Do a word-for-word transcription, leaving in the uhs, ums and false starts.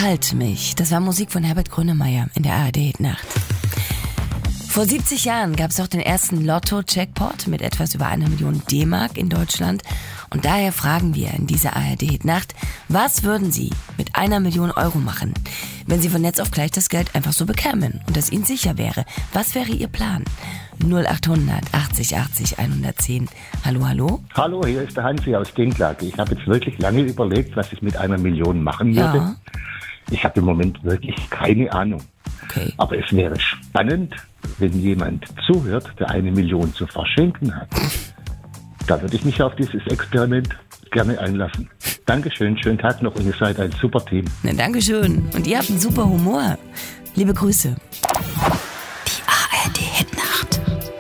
Halt mich. Das war Musik von Herbert Grönemeyer in der A R D-Nacht. Vor siebzig Jahren gab es auch den ersten Lotto-Jackpot mit etwas über einer Million D-Mark in Deutschland. Und daher fragen wir in dieser A R D-Nacht, was würden Sie mit einer Million Euro machen, wenn Sie von Netz auf gleich das Geld einfach so bekämen und es Ihnen sicher wäre? Was wäre Ihr Plan? null achthundert achtzig achtzig hundertzehn. Hallo, hallo? Hallo, hier ist der Hansi aus Dinklage. Ich habe jetzt wirklich lange überlegt, was ich mit einer Million machen würde. Ja. Ich habe im Moment wirklich keine Ahnung. Okay. Aber es wäre spannend, wenn jemand zuhört, der eine Million zu verschenken hat. Da würde ich mich auf dieses Experiment gerne einlassen. Dankeschön, schönen Tag noch und ihr seid ein super Team. Na, Dankeschön. Und ihr habt einen super Humor. Liebe Grüße.